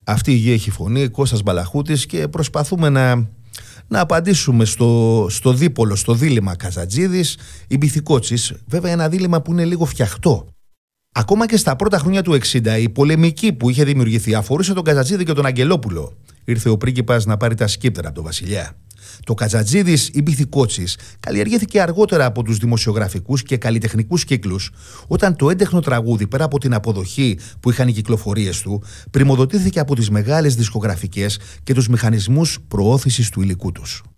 Αυτή η γη έχει φωνή, Κώστας Μπαλαχούτης, και προσπαθούμε να απαντήσουμε στο δίπολο, στο δίλημμα Καζατζίδης ή Μπιθικότσης. Βέβαια ένα δίλημμα που είναι λίγο φτιαχτό. Ακόμα και στα πρώτα χρόνια του 60 η πολεμική που είχε δημιουργηθεί αφορούσε τον Καζατζίδη και τον Αγγελόπουλο. Ήρθε ο πρίγκιπας να πάρει τα σκύπτρα από τον βασιλιά. Το Καζατζίδης ή Μπιθικότσης καλλιεργήθηκε αργότερα από τους δημοσιογραφικούς και καλλιτεχνικούς κύκλους, όταν το έντεχνο τραγούδι, πέρα από την αποδοχή που είχαν οι κυκλοφορίες του, πριμοδοτήθηκε από τις μεγάλες δισκογραφικές και τους μηχανισμούς προώθησης του υλικού τους.